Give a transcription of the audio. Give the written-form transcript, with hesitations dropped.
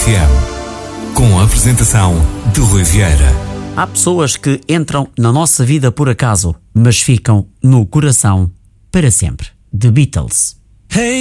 RFM, com a apresentação de Rui Vieira. Há pessoas que entram na nossa vida por acaso, mas ficam no coração para sempre. The Beatles. Hey